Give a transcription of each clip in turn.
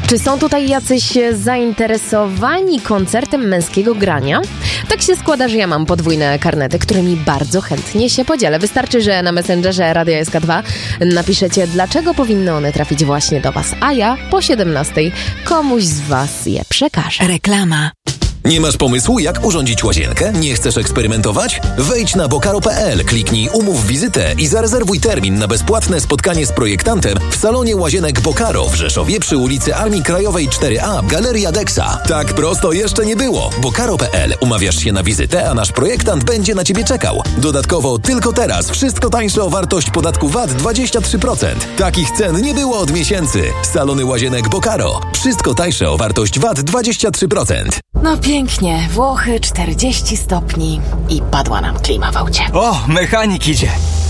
Czy są tutaj jacyś zainteresowani koncertem męskiego grania? Tak się składa, że ja mam podwójne karnety, którymi bardzo chętnie się podzielę. Wystarczy, że na Messengerze Radia SK2 napiszecie, dlaczego powinny one trafić właśnie do Was, a ja po 17 komuś z Was je przekażę. Reklama. Nie masz pomysłu, jak urządzić łazienkę? Nie chcesz eksperymentować? Wejdź na bokaro.pl, kliknij umów wizytę i zarezerwuj termin na bezpłatne spotkanie z projektantem w salonie łazienek Bokaro w Rzeszowie przy ulicy Armii Krajowej 4A, Galeria Dexa. Tak prosto jeszcze nie było. Bokaro.pl. Umawiasz się na wizytę, a nasz projektant będzie na Ciebie czekał. Dodatkowo tylko teraz wszystko tańsze o wartość podatku VAT 23%. Takich cen nie było od miesięcy. Salony łazienek Bokaro. Wszystko tańsze o wartość VAT 23%. No pięknie, Włochy 40 stopni i padła nam klima w aucie. Oh, mechanik idzie.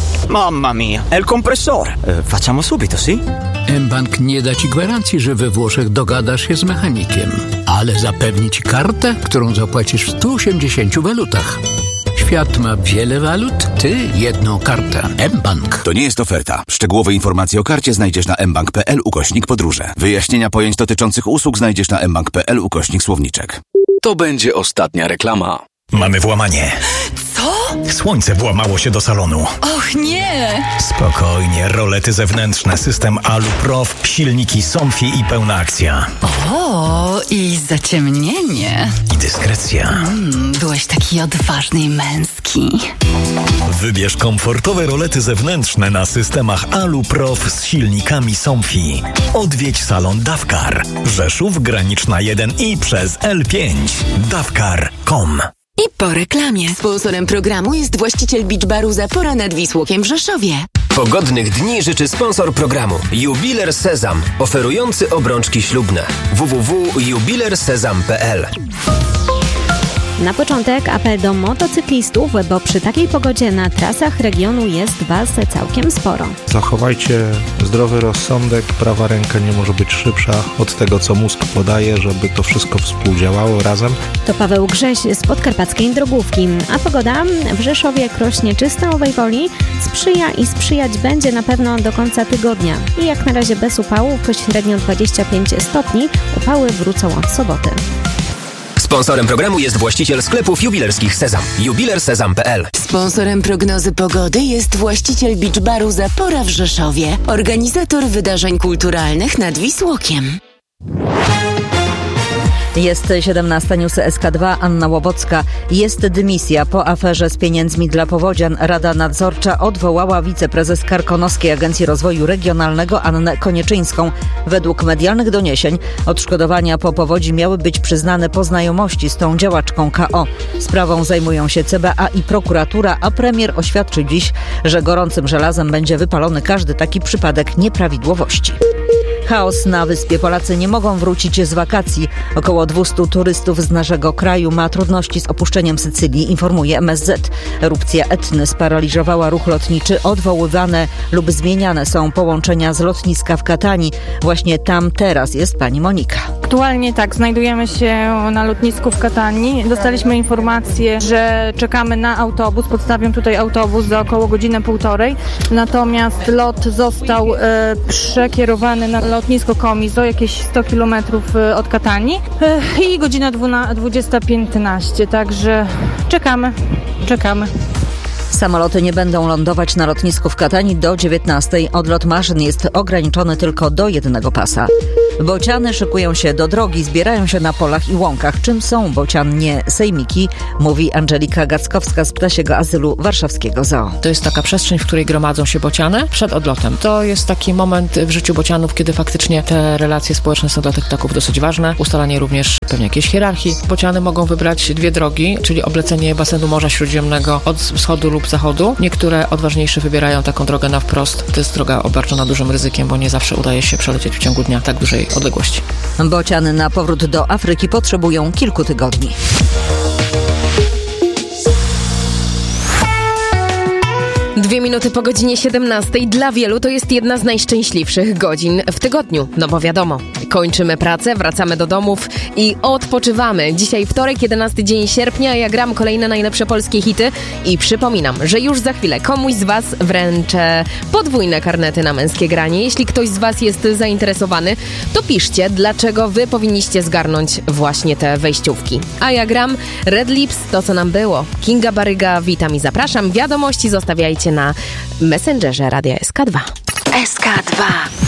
Mamma mia, è il compressore. Facciamo subito, sì? mBank nie da Ci gwarancji, że we Włoszech dogadasz się z mechanikiem, ale zapewni Ci kartę, którą zapłacisz w 180 walutach. Świat ma wiele walut, Ty jedną kartę. mBank. To nie jest oferta. Szczegółowe informacje o karcie znajdziesz na mbank.pl/podróże. Wyjaśnienia pojęć dotyczących usług znajdziesz na mbank.pl/słowniczek. To będzie ostatnia reklama. Mamy włamanie. Co? Słońce włamało się do salonu. Och nie! Spokojnie, rolety zewnętrzne, system Aluprof, silniki Somfy i pełna akcja. O, i zaciemnienie. I dyskrecja. Byłeś taki odważny i męski. Wybierz komfortowe rolety zewnętrzne na systemach Aluprof z silnikami Somfy. Odwiedź salon Davcar. Rzeszów, Graniczna 1 i przez L5. Davcar.com. I po reklamie. Sponsorem programu jest właściciel Beach Baru Zapora nad Wisłokiem w Rzeszowie. Pogodnych dni życzy sponsor programu Jubiler Sezam, oferujący obrączki ślubne. www.jubilersezam.pl. Na początek apel do motocyklistów, bo przy takiej pogodzie na trasach regionu jest Was całkiem sporo. Zachowajcie zdrowy rozsądek, prawa ręka nie może być szybsza od tego, co mózg podaje, żeby to wszystko współdziałało razem. To Paweł Grześ z podkarpackiej Drogówki, a pogoda w Rzeszowie, Krośnie czy Stalowej Woli sprzyja i sprzyjać będzie na pewno do końca tygodnia. I jak na razie bez upałów, średnio 25 stopni, upały wrócą od soboty. Sponsorem programu jest właściciel sklepów jubilerskich Sezam. jubilersezam.pl. Sponsorem prognozy pogody jest właściciel Beach Baru Zapora w Rzeszowie, organizator wydarzeń kulturalnych nad Wisłokiem. Jest 17 News SK2, Anna Łowocka. Jest dymisja po aferze z pieniędzmi dla powodzian. Rada Nadzorcza odwołała wiceprezes Karkonoskiej Agencji Rozwoju Regionalnego Annę Konieczyńską. Według medialnych doniesień odszkodowania po powodzi miały być przyznane po znajomości z tą działaczką KO. Sprawą zajmują się CBA i prokuratura, a premier oświadczył dziś, że gorącym żelazem będzie wypalony każdy taki przypadek nieprawidłowości. Chaos na wyspie. Polacy nie mogą wrócić z wakacji. Około 200 turystów z naszego kraju ma trudności z opuszczeniem Sycylii, informuje MSZ. Erupcja Etny sparaliżowała ruch lotniczy. Odwoływane lub zmieniane są połączenia z lotniska w Katanii. Właśnie tam teraz jest pani Monika. Aktualnie tak, znajdujemy się na lotnisku w Katanii. Dostaliśmy informację, że czekamy na autobus. Podstawią tutaj autobus za około godzinę, półtorej. Natomiast lot został przekierowany na lotnisko Komizo, jakieś 100 km od Katanii i godzina 20:15, także czekamy. Samoloty nie będą lądować na lotnisku w Katanii do 19:00. Odlot maszyn jest ograniczony tylko do jednego pasa. Bociany szykują się do drogi, zbierają się na polach i łąkach. Czym są bociannie sejmiki, mówi Angelika Gackowska z Ptasiego Azylu Warszawskiego Zoo. To jest taka przestrzeń, w której gromadzą się bociany przed odlotem. To jest taki moment w życiu bocianów, kiedy faktycznie te relacje społeczne są dla tych ptaków dosyć ważne. Ustalanie również pewnie jakiejś hierarchii. Bociany mogą wybrać dwie drogi, czyli oblecenie basenu Morza Śródziemnego od wschodu lub zachodu. Niektóre odważniejsze wybierają taką drogę na wprost. To jest droga obarczona dużym ryzykiem, bo nie zawsze udaje się przelecieć w ciągu dnia tak dużej odległości. Bociany na powrót do Afryki potrzebują kilku tygodni. Dwie minuty po godzinie 17. Dla wielu to jest jedna z najszczęśliwszych godzin w tygodniu. No bo wiadomo, Kończymy pracę, wracamy do domów i odpoczywamy. Dzisiaj wtorek, 11 dzień sierpnia, ja gram kolejne najlepsze polskie hity i przypominam, że już za chwilę komuś z Was wręczę podwójne karnety na męskie granie. Jeśli ktoś z Was jest zainteresowany, to piszcie, dlaczego Wy powinniście zgarnąć właśnie te wejściówki. A ja gram Red Lips, to co nam było. Kinga Baryga, witam i zapraszam. Wiadomości zostawiajcie na Messengerze Radia SK2. SK2.